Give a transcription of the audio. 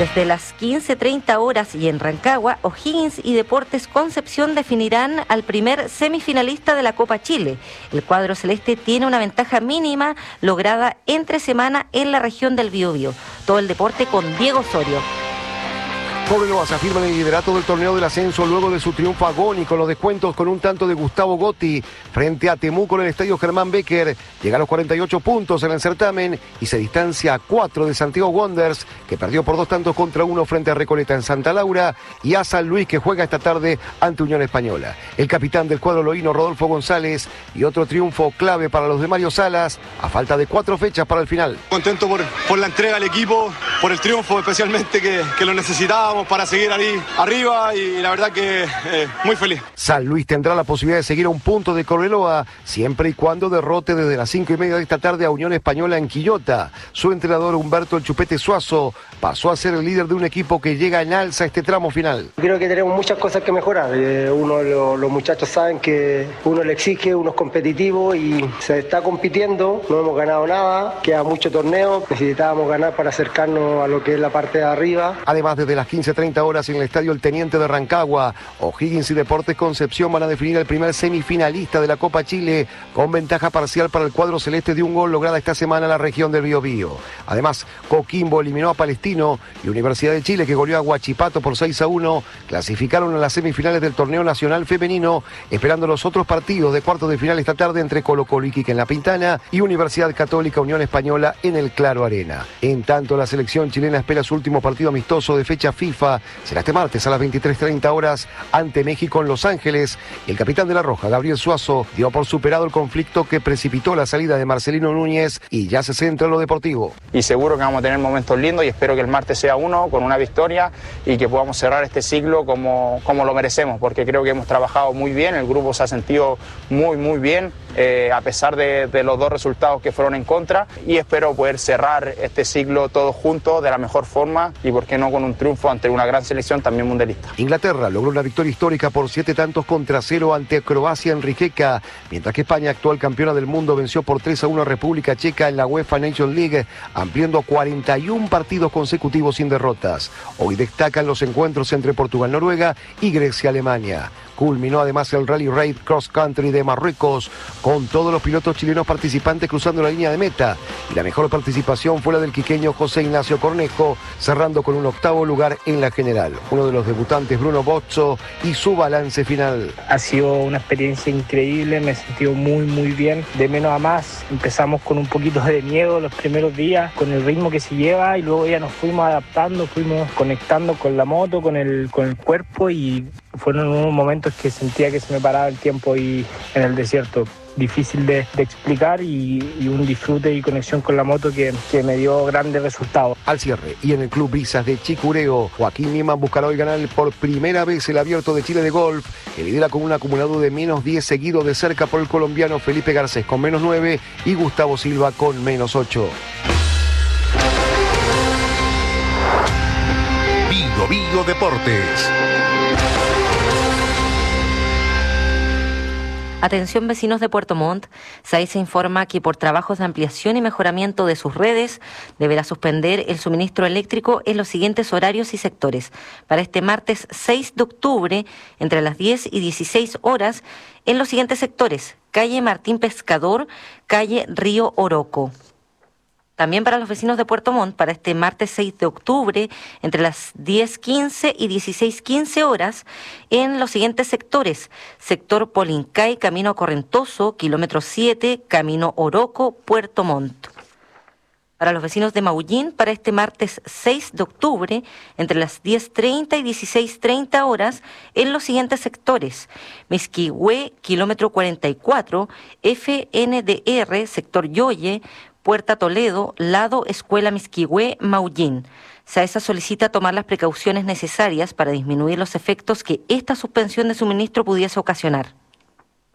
Desde las 15:30 horas y en Rancagua, O'Higgins y Deportes Concepción definirán al primer semifinalista de la Copa Chile. El cuadro celeste tiene una ventaja mínima lograda entre semana en la región del Biobío. Todo el deporte con Diego Osorio. Cobreloa se afirma en el liderato del torneo del ascenso luego de su triunfo agónico en los descuentos con un tanto de Gustavo Gotti frente a Temuco en el estadio Germán Becker. Llega a los 48 puntos en el certamen y se distancia a 4 de Santiago Wanderers, que perdió por 2-1 frente a Recoleta en Santa Laura, y a San Luis, que juega esta tarde ante Unión Española. El capitán del cuadro loíno, Rodolfo González, y otro triunfo clave para los de Mario Salas a falta de 4 fechas para el final. Contento por la entrega al equipo, por el triunfo especialmente que lo necesitábamos para seguir ahí arriba, y la verdad que muy feliz. San Luis tendrá la posibilidad de seguir a un punto de Cobreloa siempre y cuando derrote desde las 5:30 de esta tarde a Unión Española en Quillota. Su entrenador Humberto El Chupete Suazo pasó a ser el líder de un equipo que llega en alza a este tramo final. Creo que tenemos muchas cosas que mejorar. Los muchachos saben que uno le exige, uno es competitivo y se está compitiendo. No hemos ganado nada, queda mucho torneo, necesitábamos ganar para acercarnos a lo que es la parte de arriba. Además, desde las 15:30 horas en el estadio El Teniente de Rancagua, O'Higgins y Deportes Concepción van a definir el primer semifinalista de la Copa Chile, con ventaja parcial para el cuadro celeste de un gol lograda esta semana en la región del Biobío. Además, Coquimbo eliminó a Palestino y Universidad de Chile, que goleó a Huachipato por 6-1, clasificaron a las semifinales del torneo nacional femenino, esperando los otros partidos de cuartos de final esta tarde entre Colo-Colo y Iquique en La Pintana y Universidad Católica Unión Española en el Claro Arena. En tanto, la selección chilena espera su último partido amistoso de fecha FIFA. Será este martes a las 23:30 horas ante México en Los Ángeles. El capitán de la Roja, Gabriel Suazo, dio por superado el conflicto que precipitó la salida de Marcelino Núñez y ya se centra en lo deportivo. Y seguro que vamos a tener momentos lindos y espero que el martes sea uno con una victoria y que podamos cerrar este ciclo como lo merecemos, porque creo que hemos trabajado muy bien, el grupo se ha sentido muy bien, a pesar de los dos resultados que fueron en contra, y espero poder cerrar este ciclo todos juntos de la mejor forma y por qué no con un triunfo ante una gran selección también mundialista. Inglaterra logró una victoria histórica por 7-0 ante Croacia en Rijeka, mientras que España, actual campeona del mundo, venció por 3-1 a República Checa en la UEFA Nations League, ampliando a 41 partidos consecutivos sin derrotas. Hoy destacan los encuentros entre Portugal-Noruega y Grecia-Alemania. Culminó además el Rally Raid Cross Country de Marruecos, con todos los pilotos chilenos participantes cruzando la línea de meta. Y la mejor participación fue la del quiqueño José Ignacio Cornejo, cerrando con un 8º lugar en la general. Uno de los debutantes, Bruno Bozzo, y su balance final. Ha sido una experiencia increíble, me he sentido muy bien. De menos a más, empezamos con un poquito de miedo los primeros días, con el ritmo que se lleva, y luego ya nos fuimos adaptando, fuimos conectando con la moto, con el cuerpo, y fueron unos momentos que sentía que se me paraba el tiempo y en el desierto. Difícil de explicar y un disfrute y conexión con la moto que me dio grandes resultados. Al cierre, y en el Club Brisas de Chicureo, Joaquín Niemann buscará hoy ganar por primera vez el Abierto de Chile de golf, que lidera con un acumulado de -10, seguido de cerca por el colombiano Felipe Garcés con -9 y Gustavo Silva con -8. Biobío Deportes. Atención, vecinos de Puerto Montt, SAIS informa que por trabajos de ampliación y mejoramiento de sus redes deberá suspender el suministro eléctrico en los siguientes horarios y sectores. Para este martes 6 de octubre, entre las 10 y 16 horas, en los siguientes sectores: calle Martín Pescador, calle Río Oroco. También para los vecinos de Puerto Montt, para este martes 6 de octubre, entre las 10:15 y 16:15 horas, en los siguientes sectores: sector Polincay, camino Correntoso, kilómetro 7, camino Oroco, Puerto Montt. Para los vecinos de Maullín, para este martes 6 de octubre, entre las 10:30 y 16:30 horas, en los siguientes sectores: Misquihue, kilómetro 44, FNDR, sector Yoye, Puerta Toledo, lado Escuela Misquihue, Maullín. SAESA solicita tomar las precauciones necesarias para disminuir los efectos que esta suspensión de suministro pudiese ocasionar.